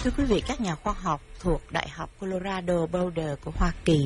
Thưa quý vị, các nhà khoa học thuộc Đại học Colorado Boulder của Hoa Kỳ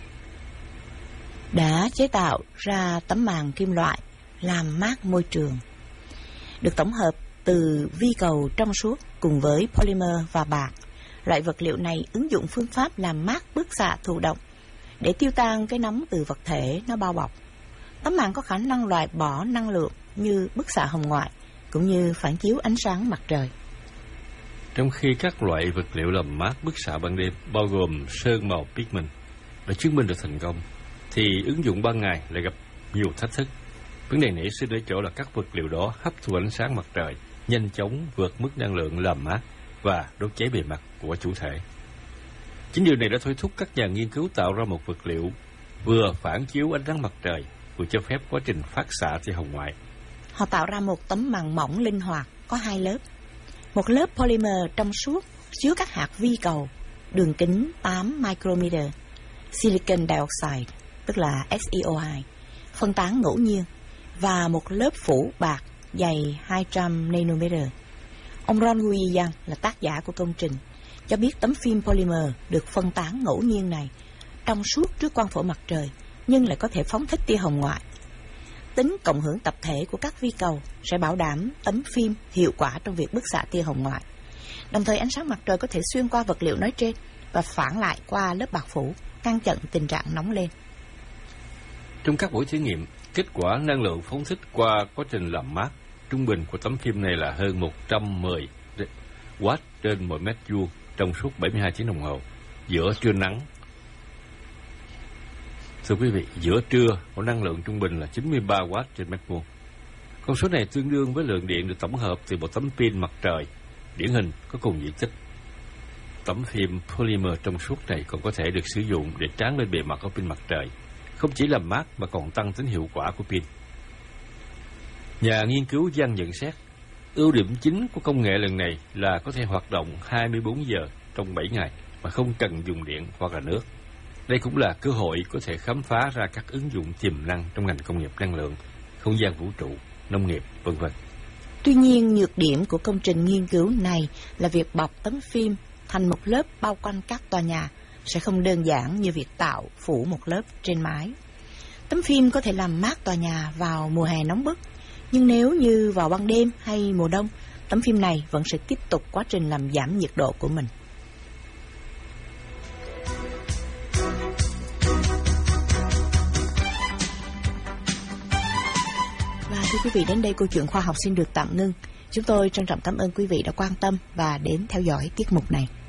đã chế tạo ra tấm màng kim loại làm mát môi trường, được tổng hợp từ vi cầu trong suốt cùng với polymer và bạc. Loại vật liệu này ứng dụng phương pháp làm mát bức xạ thụ động để tiêu tan cái nóng từ vật thể nó bao bọc. Tấm màng có khả năng loại bỏ năng lượng như bức xạ hồng ngoại cũng như phản chiếu ánh sáng mặt trời. Trong khi các loại vật liệu làm mát bức xạ ban đêm bao gồm sơn màu pigment đã chứng minh được thành công, thì ứng dụng ban ngày lại gặp nhiều thách thức. Vấn đề nảy sinh ở chỗ là các vật liệu đó hấp thụ ánh sáng mặt trời, nhanh chóng vượt mức năng lượng làm mát và đốt cháy bề mặt của chủ thể. Chính điều này đã thôi thúc các nhà nghiên cứu tạo ra một vật liệu vừa phản chiếu ánh nắng mặt trời, vừa cho phép quá trình phát xạ tia hồng ngoại. Họ tạo ra một tấm màng mỏng linh hoạt có hai lớp. Một lớp polymer trong suốt chứa các hạt vi cầu đường kính 8 micrometer silicon dioxide, tức là SiO2, phân tán ngẫu nhiên, và một lớp phủ bạc dày 200 nanometer. Ông Ron Guiyan là tác giả của công trình cho biết tấm phim polymer được phân tán ngẫu nhiên này trong suốt trước quang phổ mặt trời nhưng lại có thể phóng thích tia hồng ngoại. Tính cộng hưởng tập thể của các vi cầu sẽ bảo đảm tấm phim hiệu quả trong việc bức xạ tia hồng ngoại. Đồng thời ánh sáng mặt trời có thể xuyên qua vật liệu nói trên và phản lại qua lớp bạc phủ, ngăn chặn tình trạng nóng lên. Trong các buổi thí nghiệm, kết quả năng lượng phóng thích qua quá trình làm mát trung bình của tấm phim này là hơn 110 W trên mỗi mét vuông trong suốt 72 tiếng đồng hồ giữa trưa nắng. Thưa quý vị, giữa trưa có năng lượng trung bình là 93 W trên mét vuông. Con số này tương đương với lượng điện được tổng hợp từ một tấm pin mặt trời điển hình có cùng diện tích. Tấm phim polymer trong suốt này còn có thể được sử dụng để tráng lên bề mặt của pin mặt trời, không chỉ làm mát mà còn tăng tính hiệu quả của pin. Nhà nghiên cứu Giang nhận xét, ưu điểm chính của công nghệ lần này là có thể hoạt động 24 giờ trong 7 ngày mà không cần dùng điện hoặc là nước. Đây cũng là cơ hội có thể khám phá ra các ứng dụng tiềm năng trong ngành công nghiệp năng lượng, không gian vũ trụ, nông nghiệp, v.v. Tuy nhiên, nhược điểm của công trình nghiên cứu này là việc bọc tấm phim thành một lớp bao quanh các tòa nhà sẽ không đơn giản như việc tạo phủ một lớp trên mái. Tấm phim có thể làm mát tòa nhà vào mùa hè nóng bức, nhưng nếu như vào ban đêm hay mùa đông, tấm phim này vẫn sẽ tiếp tục quá trình làm giảm nhiệt độ của mình. Và thưa quý vị, đến đây câu chuyện khoa học xin được tạm ngưng. Chúng tôi trân trọng cảm ơn quý vị đã quan tâm và đến theo dõi tiết mục này.